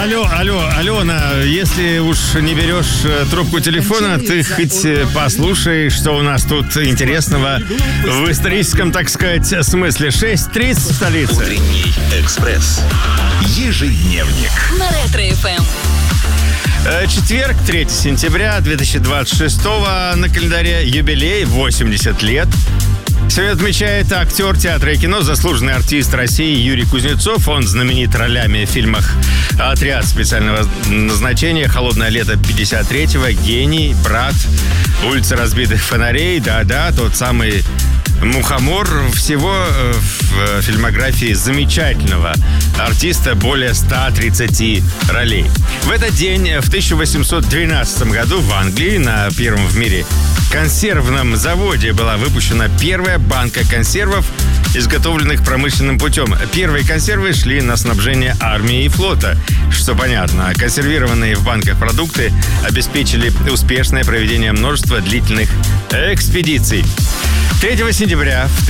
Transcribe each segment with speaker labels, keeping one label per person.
Speaker 1: Алена, если уж не берешь трубку телефона, ты хоть послушай, что у нас тут интересного в историческом, так сказать, смысле. 6:30 в столице.
Speaker 2: Утренний экспресс. Ежедневник.
Speaker 3: На Ретро-ФМ.
Speaker 1: Четверг, 3 сентября 2026 на календаре юбилей, 80 лет. Сегодня отмечает актер театра и кино, заслуженный артист России Юрий Кузнецов. Он знаменит ролями в фильмах «Отряд специального назначения», «Холодное лето 53-го», «Гений», «Брат», «Улица разбитых фонарей», «Да-да», тот самый Мухомор. Всего в фильмографии замечательного артиста более 130 ролей. В этот день, в 1812 году, в Англии на первом в мире консервном заводе была выпущена первая банка консервов, изготовленных промышленным путем. Первые консервы шли на снабжение армии и флота, что понятно. Консервированные в банках продукты обеспечили успешное проведение множества длительных экспедиций. 3 сентября в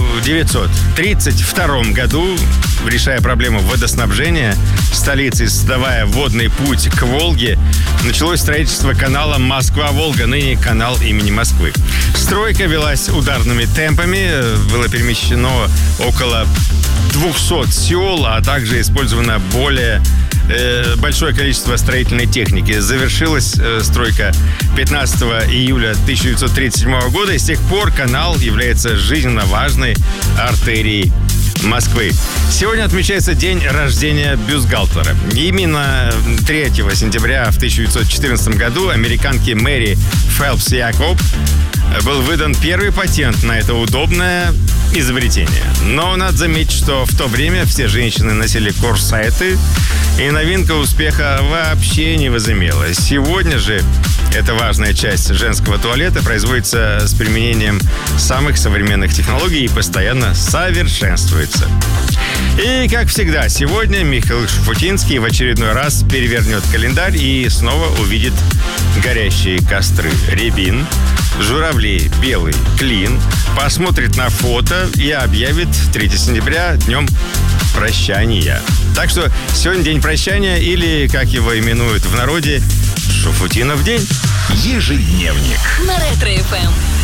Speaker 1: 1932 году, решая проблему водоснабжения столицы, создавая водный путь к Волге, началось строительство канала Москва-Волга, ныне канал имени Москвы. Стройка велась ударными темпами, было перемещено около 200 сел, а также использовано большое количество строительной техники. Завершилась стройка 15 июля 1937 года, и с тех пор канал является жизненно важной артерией Москвы. Сегодня отмечается день рождения бюстгальтера. Именно 3 сентября в 1914 году американке Мэри Фелпс Якоб был выдан первый патент на это удобное изобретение. Но надо заметить, что в то время все женщины носили корсеты, и новинка успеха вообще не возымела. Сегодня же эта важная часть женского туалета производится с применением самых современных технологий и постоянно совершенствуется. И, как всегда, сегодня Михаил Шуфутинский в очередной раз перевернет календарь и снова увидит горящие костры Рябин, журавлей белый клин, посмотрит на фото и объявит 3 сентября днем прощания. Так что сегодня день прощания, или, как его именуют в народе, Шуфутинов день.
Speaker 2: Ежедневник.
Speaker 3: На Ретро-ФМ.